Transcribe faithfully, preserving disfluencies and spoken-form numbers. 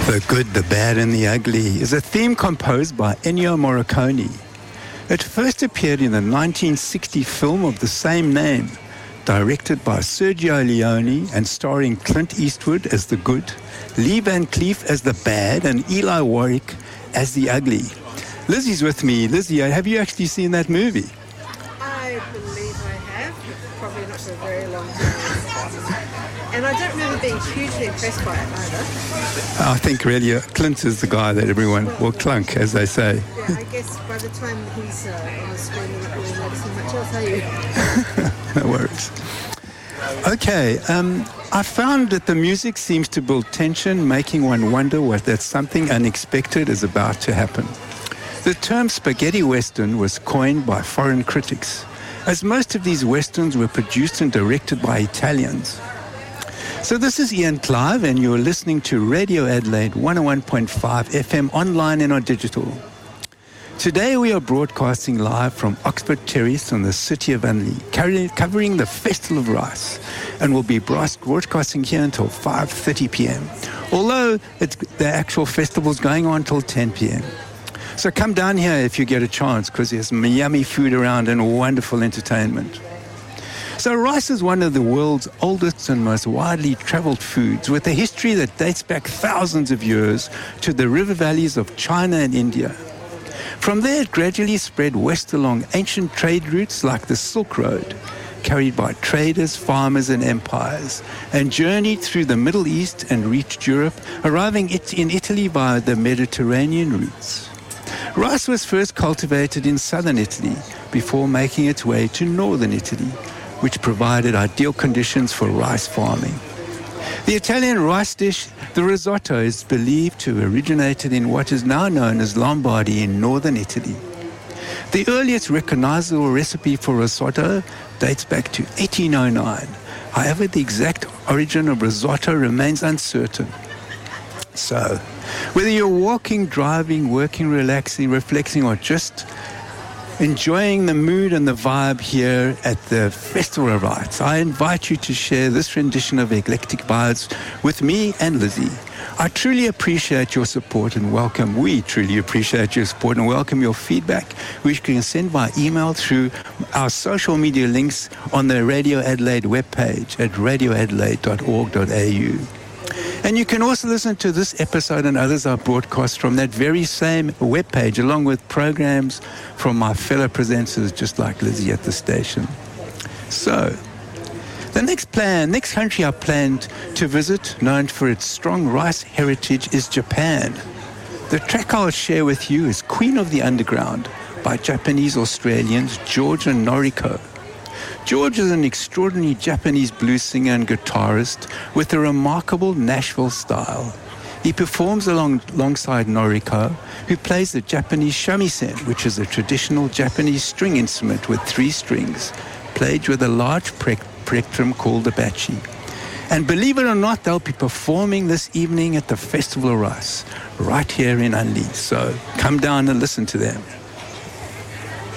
The Good, the Bad and the Ugly is a theme composed by Ennio Morricone. It first appeared in the nineteen sixty film of the same name, directed by Sergio Leone and starring Clint Eastwood as the good, Lee Van Cleef as the bad, and Eli Warwick as the ugly. Lizzie's with me. Lizzie, have you actually seen that movie? I believe I have, probably not for a very long time. And I don't remember being hugely impressed by it either. I think really uh, Clint is the guy that everyone, well, clunk, as they say. Yeah, I guess by the time he's uh, on the screen, you're not really noticing much else, are you? No worries. Okay, um, I found that the music seems to build tension, making one wonder what that something unexpected is about to happen. The term spaghetti western was coined by foreign critics, as most of these westerns were produced and directed by Italians. So this is Ian Clive, and you're listening to Radio Adelaide one oh one point five F M online and on digital. Today we are broadcasting live from Oxford Terrace on the City of Unley, covering the Festival of Rice, and we'll be broadcasting here until five thirty p.m. Although it's, the actual festival's going on until ten p.m. So come down here if you get a chance, because there's some yummy food around and wonderful entertainment. So rice is one of the world's oldest and most widely traveled foods, with a history that dates back thousands of years to the river valleys of China and India. From there, it gradually spread west along ancient trade routes like the Silk Road, carried by traders, farmers, and empires, and journeyed through the Middle East and reached Europe, arriving in Italy via the Mediterranean routes. Rice was first cultivated in southern Italy before making its way to northern Italy, which provided ideal conditions for rice farming. The Italian rice dish, the risotto, is believed to have originated in what is now known as Lombardy in northern Italy. The earliest recognizable recipe for risotto dates back to eighteen oh nine. However, the exact origin of risotto remains uncertain. So, whether you're walking, driving, working, relaxing, reflecting, or just enjoying the mood and the vibe here at the Festival of Rice, I invite you to share this rendition of Eclectic Vibes with me and Lizzie. I truly appreciate your support and welcome, we truly appreciate your support and welcome your feedback, which you can send by email through our social media links on the Radio Adelaide webpage at radio adelaide dot org dot a u. And you can also listen to this episode and others I broadcast from that very same webpage, along with programs from my fellow presenters, just like Lizzie at the station. So, the next plan, next country I planned to visit, known for its strong rice heritage, is Japan. The track I'll share with you is Queen of the Underground by Japanese-Australians George and Noriko. George is an extraordinary Japanese blues singer and guitarist with a remarkable Nashville style. He performs along, alongside Noriko, who plays the Japanese shamisen, which is a traditional Japanese string instrument with three strings, played with a large plectrum called a bachi. And believe it or not, they'll be performing this evening at the Festival of Rice, right here in Unley. So come down and listen to them.